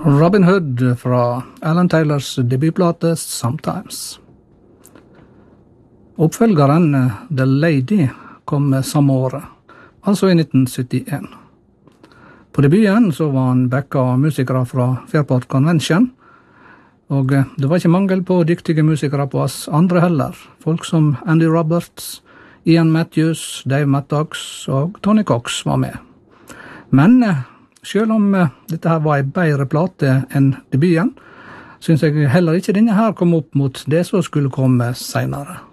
Robin Hood fra Alan Taylors debutplate Sometimes. Oppfølgeren The Lady kom samme året, altså i 1971. På debuten så var han backa av musikere fra Fairport Convention, og det var ikke mangel på dyktige musikere på oss andre heller. Folk som Andy Roberts, Ian Matthews, Dave Mattox og Tony Cox var med. Men selv om dette her var en bedre plate enn debuten, synes jeg heller ikke denne her kom opp mot det som skulle komme senere.